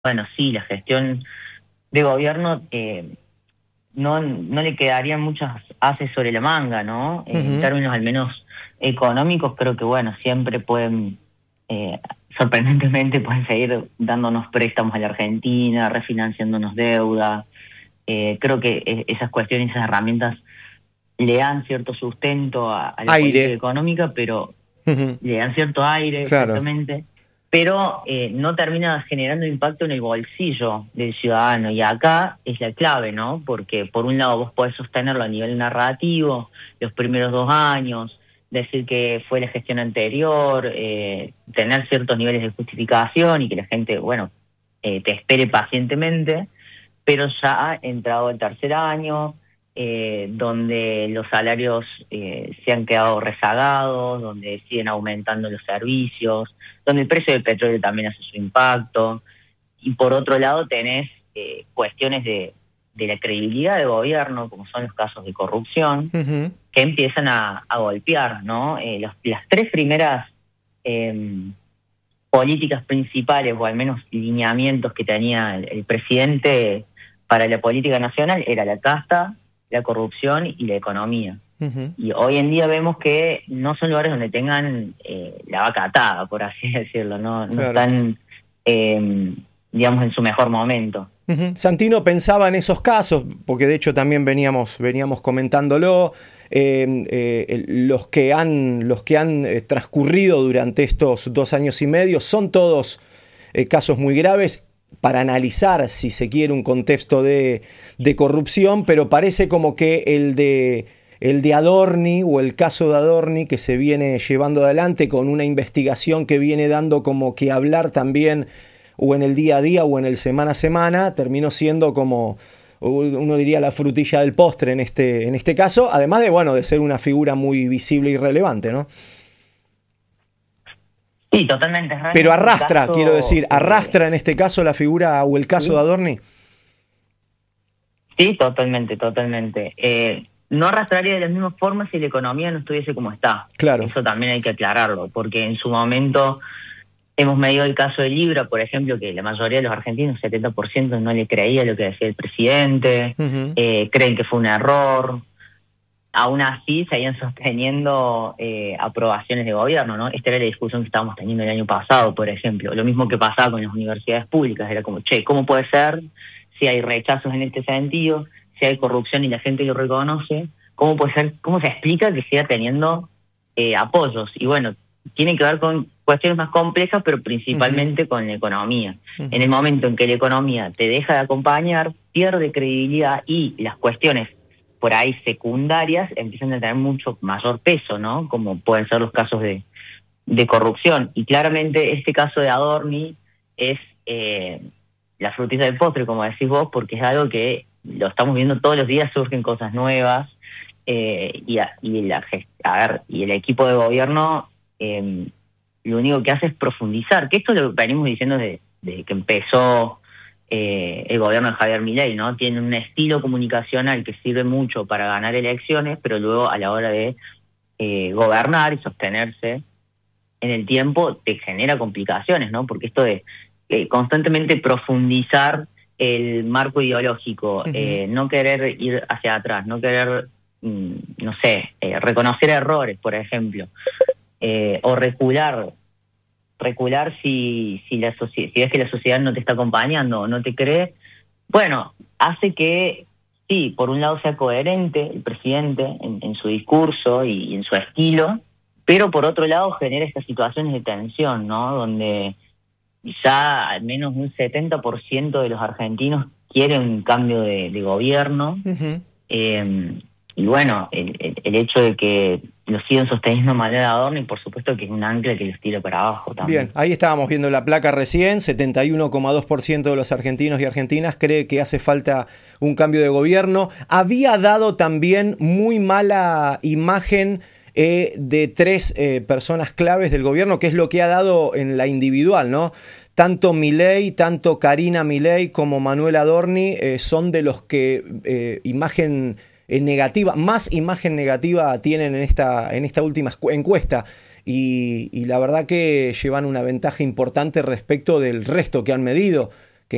bueno, sí, la gestión de gobierno no le quedarían muchas haces sobre la manga, ¿no? En Ujú. términos al menos económicos, creo que, bueno, siempre pueden, eh, sorprendentemente, pueden seguir dándonos préstamos a la Argentina, refinanciándonos deuda. Creo que esas cuestiones, esas herramientas le dan cierto sustento a la política Aire. económica, pero Ujú. le dan cierto aire, Claro. exactamente, pero no termina generando impacto en el bolsillo del ciudadano. Y acá es la clave, ¿no? Porque por un lado vos podés sostenerlo a nivel narrativo, los primeros 2 años, decir que fue la gestión anterior, tener ciertos niveles de justificación y que la gente, bueno, te espere pacientemente, pero ya ha entrado el tercer año, donde los salarios se han quedado rezagados, donde siguen aumentando los servicios, donde el precio del petróleo también hace su impacto, y por otro lado tenés cuestiones de la credibilidad del gobierno, como son los casos de corrupción, Ujú. que empiezan a golpear, ¿no? Las tres primeras políticas principales, o al menos lineamientos que tenía el presidente para la política nacional, era la casta, la corrupción y la economía. Ujú. Y hoy en día vemos que no son lugares donde tengan la vaca atada, por así decirlo, no Claro. están, digamos, en su mejor momento. Ujú. Santino pensaba en esos casos, porque de hecho también veníamos comentándolo, los que han transcurrido durante estos 2 años y medio son todos casos muy graves para analizar, si se quiere, un contexto de corrupción, pero parece como que el de Adorni o el caso de Adorni que se viene llevando adelante con una investigación que viene dando como que hablar también o en el día a día o en el semana a semana, terminó siendo como, uno diría, la frutilla del postre en este caso, además de, bueno, de ser una figura muy visible y relevante, ¿no? Sí, totalmente, es Pero realmente un arrastra, quiero caso, decir, arrastra en este caso la figura o el caso de sí, Adorni. sí, totalmente, totalmente. No arrastraría de las mismas formas si la economía no estuviese como está. Claro. Eso también hay que aclararlo, porque en su momento hemos medido el caso de Libra, por ejemplo, que la mayoría de los argentinos, 70%, no le creía lo que decía el presidente, Ujú. creen que fue un error. Aún así, seguían sosteniendo aprobaciones de gobierno, ¿no? Esta era la discusión que estábamos teniendo el año pasado, por ejemplo. Lo mismo que pasaba con las universidades públicas, era como, che, ¿cómo puede ser si hay rechazos en este sentido, si hay corrupción y la gente lo reconoce? ¿Cómo puede ser, cómo se explica que siga teniendo apoyos? Y bueno, tiene que ver con cuestiones más complejas, pero Ujú. principalmente con la economía. En Ujú. el momento en que la economía te deja de acompañar, pierde credibilidad y las cuestiones por ahí secundarias empiezan a tener mucho mayor peso, ¿no? Como pueden ser los casos de corrupción. Y claramente este caso de Adorni es la frutilla del postre, como decís vos, porque es algo que lo estamos viendo todos los días, surgen cosas nuevas, y el equipo de gobierno lo único que hace es profundizar, que esto lo venimos diciendo desde que empezó el gobierno de Javier Milei, ¿no? Tiene un estilo comunicacional que sirve mucho para ganar elecciones, pero luego a la hora de gobernar y sostenerse en el tiempo te genera complicaciones, ¿no? Porque esto de constantemente profundizar el marco ideológico, Ujú. no querer ir hacia atrás, no querer, no sé, reconocer errores, por ejemplo, o recular si ves que la sociedad no te está acompañando o no te cree, bueno, hace que, sí, por un lado sea coherente el presidente en su discurso y en su estilo, pero por otro lado genera estas situaciones de tensión, ¿no? Donde ya al menos un 70% de los argentinos quieren un cambio de gobierno, Ujú. eh, y bueno, el hecho de que lo siguen sosteniendo de manera Adorno, y por supuesto que es un ancla que los tira para abajo Bien, también. ahí estábamos viendo la placa recién, 71,2% de los argentinos y argentinas cree que hace falta un cambio de gobierno. Había dado también muy mala imagen de tres personas claves del gobierno, que es lo que ha dado en la individual, ¿no? Tanto Milei, tanto Karina Milei como Manuel Adorni son de los que imagen negativa, más imagen negativa tienen en esta última encuesta. Y la verdad que llevan una ventaja importante respecto del resto que han medido.